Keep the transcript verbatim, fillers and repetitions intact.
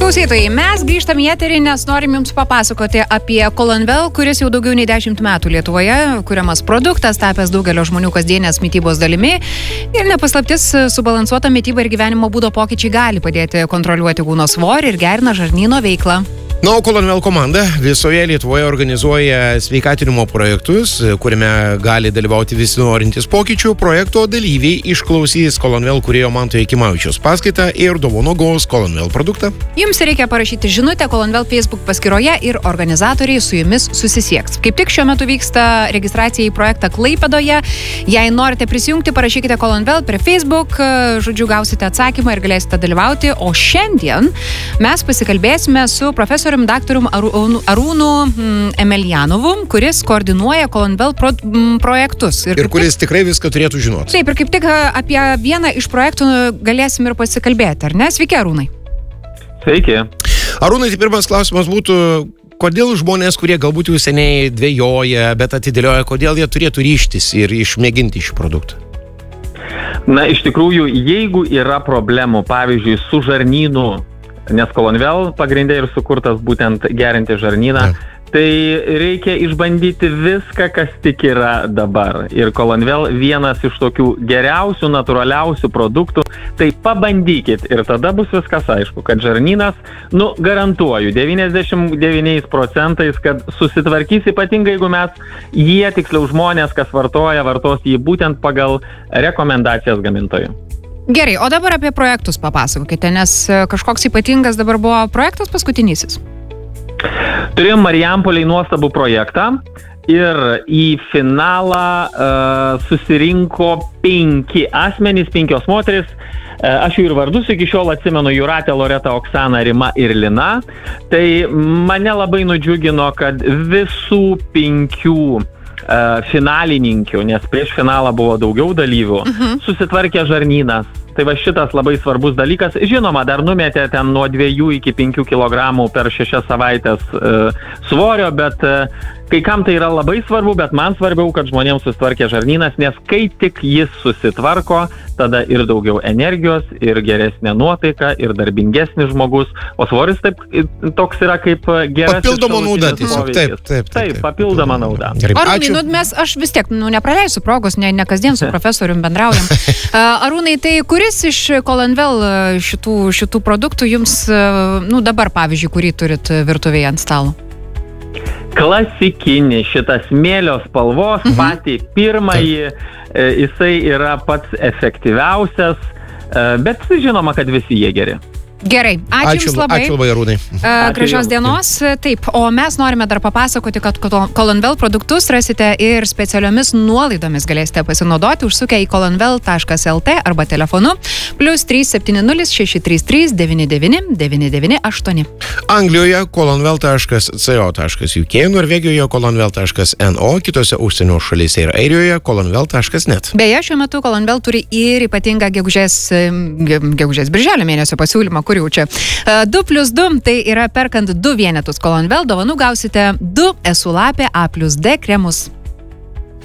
Klausytojai, mes grįžtam į eterį, nes norim jums papasakoti apie Colonvel, kuris jau daugiau nei dešimt metų Lietuvoje kuriamas produktas, tapęs daugelio žmonių kasdienės mitybos dalimi. Ir nepaslaptis, subalansuota mityba ir gyvenimo būdo pokyčiai gali padėti kontroliuoti kūno svorį ir gerina žarnyno veiklą. Na, o Colonvel komanda visoje Lietuvoje organizuoja sveikatinimo projektus, kuriame gali dalyvauti visi norintys pokyčių. Projekto dalyviai išklausys Colonvel kūrėjo Manto Jakimavičiaus paskaitą ir dovanos Colonvel produktą. Jums reikia parašyti žinutę Colonvel Facebook paskyroje ir organizatoriai su jumis susisieks. Kaip tik šiuo metu vyksta registracija į projektą Klaipėdoje. Jei norite prisijungti, parašykite Colonvel prie Facebook, žodžiu, gausite atsakymą ir galėsite dalyvauti. O šiandien mes pasikalbėsime su profesoriumi daktarum Arūnu Emelianovu, kuris koordinuoja Colonvel pro, m, projektus. Ir, ir kuris tik, tikrai viską turėtų žinoti. Taip, ir kaip tik apie vieną iš projektų galėsim ir pasikalbėti, ar ne? Sveiki, Arūnai. Sveiki. Arūnai, tai pirmas klausimas būtų, kodėl žmonės, kurie galbūt jau seniai dvejoja, bet atidėlioja, kodėl jie turėtų ryžtis ir išmėginti šį produktą? Na, iš tikrųjų, jeigu yra problemų, pavyzdžiui, su žarnynu, nes Colonvel pagrindė ir sukurtas būtent gerinti žarnyną, ja. Tai reikia išbandyti viską, kas tik yra dabar. Ir Colonvel vienas iš tokių geriausių, natūraliausių produktų, tai pabandykit ir tada bus viskas aišku, kad žarnynas, nu, garantuoju, devyniasdešimt devyniais procentais, kad susitvarkys, ypatingai jeigu mes, jie tiksliau žmonės, kas vartoja, vartos jį būtent pagal rekomendacijas gamintojų. Gerai, o dabar apie projektus papasakokite, nes kažkoks ypatingas dabar buvo projektas paskutinysis. Turėjom Marijampolėj nuostabų projektą ir į finalą uh, susirinko penki asmenys, penkios moteris. Uh, aš jų ir vardus iki šiol atsimenu: Jūratė, Loreta, Oksana, Rima ir Lina. Tai mane labai nudžiugino, kad visų penkių finalininkių, nes prieš finalą buvo daugiau dalyvių, uh-huh. susitvarkė žarnynas. Tai va šitas labai svarbus dalykas. Žinoma, dar numetė ten nuo dviejų iki penkių kilogramų per šešias savaitės e, svorio, bet e, kai kam tai yra labai svarbu, bet man svarbiau, kad žmonėms susitvarkė žarnynas, nes kai tik jis susitvarko, tada ir daugiau energijos, ir geresnė nuotaika, ir darbingesnis žmogus, o svoris taip, toks yra kaip gerasis papildoma nauda, tiesiog. Taip, taip, taip, taip, papildoma nauda. Arūnai, nu, mes, aš vis tiek nu, nepraleisiu progos, ne, ne kasdien su profesorium bendraujam. Uh, Arūnai, tai kuris iš Colonvel šitų, šitų produktų jums, uh, nu, dabar, pavyzdžiui, kurį turit virtuvėje ant stalo? Klasikinį, šitas smėlio spalvos, mhm. patį pirmąjį, e, jisai yra pats efektyviausias, e, bet žinoma, kad visi jie geri. Gerai, ačiū, ačiū Jums labai. Ačiū labai, Arūnai. Uh, gražios dienos. Taip, o mes norime dar papasakoti, kad Colonvel produktus rasite ir specialiomis nuolaidomis galėsite pasinaudoti, užsukę į colonvel taškas lt arba telefonu plius trys septyni nulis šeši trys trys devyni devyni devyni devyni aštuoni. Anglijoje colonvel taškas co taškas uk, Norvegijoje colonvel taškas no, kitose užsienio šalyse ir Airijoje colonvel taškas net. Beje, šiuo metu Colonvel turi ir ypatingą gegužės, gegužės birželio mėnesio pasiūlymą, kur jau čia. du plius du, tai yra perkant du vienetus Colonvel, dovanų gausite du Esulapė A plus D kremus.